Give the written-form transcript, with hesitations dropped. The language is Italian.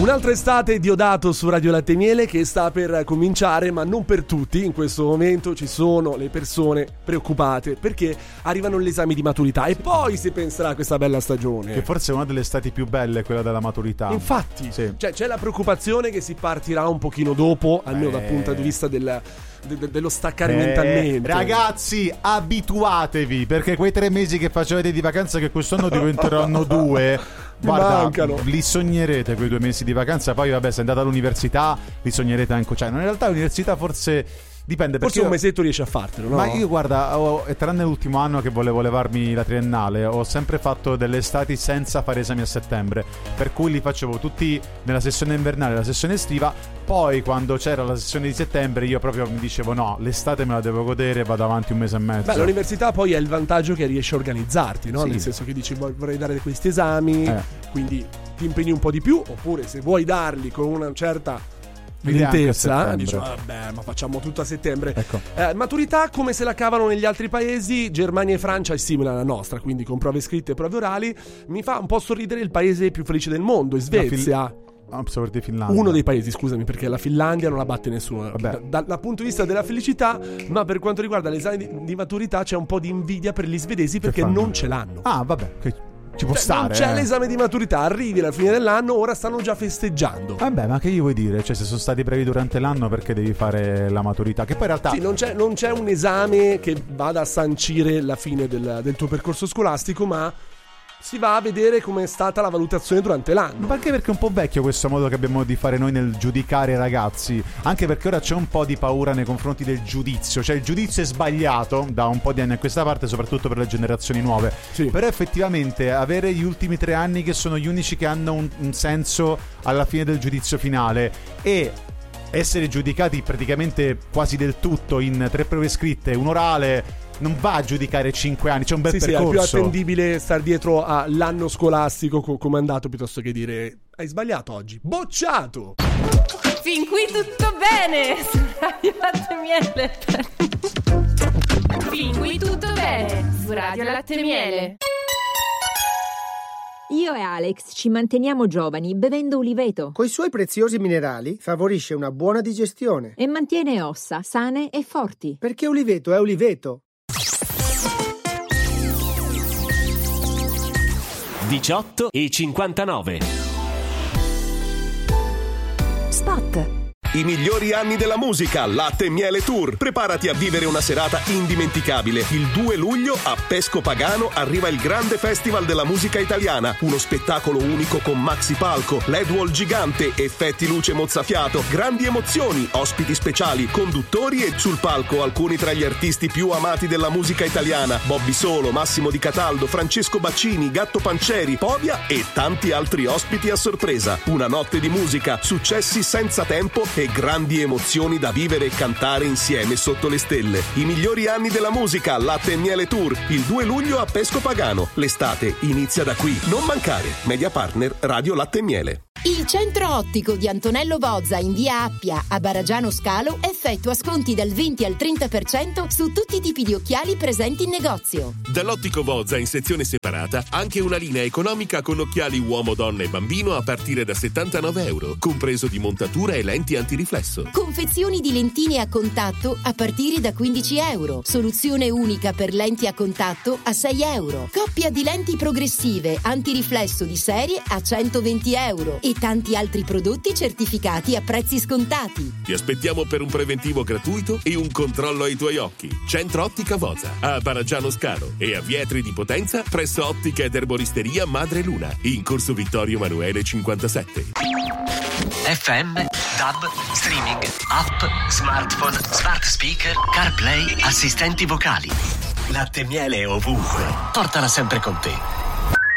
Un'altra estate Diodato su Radio Latte e Miele che sta per cominciare, ma non per tutti. In questo momento ci sono le persone preoccupate perché arrivano gli esami di maturità e poi si penserà a questa bella stagione. Che forse è una delle estati più belle, quella della maturità. Infatti, sì. Cioè, c'è la preoccupazione che si partirà un pochino dopo, almeno dal punto di vista dello staccare mentalmente. Ragazzi, abituatevi, perché quei 3 mesi che facevate di vacanza, che quest'anno diventeranno 2, guarda, mancano. Li sognerete quei 2 mesi di vacanza. Poi vabbè, se andate all'università li sognerete anche. Cioè, in realtà l'università forse dipende, perché forse un mesetto riesci a fartelo, no? Ma io guarda, tranne l'ultimo anno che volevo levarmi la triennale, ho sempre fatto delle estati senza fare esami a settembre, per cui li facevo tutti nella sessione invernale e la sessione estiva. Poi quando c'era la sessione di settembre io proprio mi dicevo no, l'estate me la devo godere, vado avanti un mese e mezzo. Beh, l'università poi ha il vantaggio che riesci a organizzarti, no? Sì. Nel senso che dici vorrei dare questi esami, quindi ti impegni un po' di più, oppure se vuoi darli con una certa lentezza, dici vabbè, ma facciamo tutto a settembre. Ecco. Maturità come se la cavano negli altri paesi. Germania e Francia è simile alla nostra, quindi con prove scritte e prove orali. Mi fa un po' sorridere il paese più felice del mondo, Svezia. Uno dei paesi, scusami, perché la Finlandia non la batte nessuno dal punto di vista della felicità, ma per quanto riguarda l'esame di maturità c'è un po' di invidia per gli svedesi perché non ce l'hanno. Ah, vabbè, che ci può stare. Non c'è l'esame di maturità, arrivi alla fine dell'anno, ora stanno già festeggiando. Vabbè, ma che gli vuoi dire? Cioè, se sono stati bravi durante l'anno, perché devi fare la maturità? Che poi in realtà sì, non c'è un esame che vada a sancire la fine del tuo percorso scolastico, ma si va a vedere come è stata la valutazione durante l'anno. Ma anche perché è un po' vecchio questo modo che abbiamo di fare noi nel giudicare i ragazzi. Anche perché ora c'è un po' di paura nei confronti del giudizio. Cioè il giudizio è sbagliato da un po' di anni a questa parte, soprattutto per le generazioni nuove. Sì. Però effettivamente avere gli ultimi 3 anni che sono gli unici che hanno un senso alla fine del giudizio finale e essere giudicati praticamente quasi del tutto in 3 prove scritte e un orale non va a giudicare 5 anni, c'è un bel percorso. Sì, è più attendibile star dietro all'anno scolastico come è andato, piuttosto che dire hai sbagliato oggi, bocciato. Fin qui tutto bene su Radio Latte e Miele. Fin qui tutto bene su Radio Latte e Miele. Io e Alex ci manteniamo giovani bevendo uliveto. Coi suoi preziosi minerali favorisce una buona digestione e mantiene ossa sane e forti. Perché uliveto è uliveto. 18:59. Spot. I migliori anni della musica, Latte e Miele Tour. Preparati a vivere una serata indimenticabile. Il 2 luglio a Pesco Pagano arriva il grande festival della musica italiana. Uno spettacolo unico con maxi palco, LED wall gigante, effetti luce mozzafiato, grandi emozioni, ospiti speciali, conduttori e sul palco alcuni tra gli artisti più amati della musica italiana: Bobby Solo, Massimo Di Cataldo, Francesco Baccini, Gatto Pancieri, Povia e tanti altri ospiti a sorpresa. Una notte di musica, successi senza tempo e grandi emozioni da vivere e cantare insieme sotto le stelle. I migliori anni della musica, Latte e Miele Tour, il 2 luglio a Pesco Pagano. L'estate inizia da qui. Non mancare. Media partner Radio Latte e Miele. Il centro ottico di Antonello Bozza in via Appia a Baragiano Scalo effettua sconti dal 20 al 30% su tutti i tipi di occhiali presenti in negozio. Dall'ottico Bozza in sezione separata anche una linea economica con occhiali uomo, donna e bambino a partire da €79, compreso di montatura e lenti antiriflesso. Confezioni di lentine a contatto a partire da €15. Soluzione unica per lenti a contatto a €6. Coppia di lenti progressive antiriflesso di serie a €120 e tanti altri prodotti certificati a prezzi scontati. Ti aspettiamo per un preventivo gratuito e un controllo ai tuoi occhi. Centro Ottica Bozza a Baragiano Scalo e a Vietri di Potenza presso Ottica ed Erboristeria Madre Luna in Corso Vittorio Emanuele 57. FM, DAB, streaming, app, smartphone, smart speaker, CarPlay, assistenti vocali. Latte e Miele ovunque. Portala sempre con te.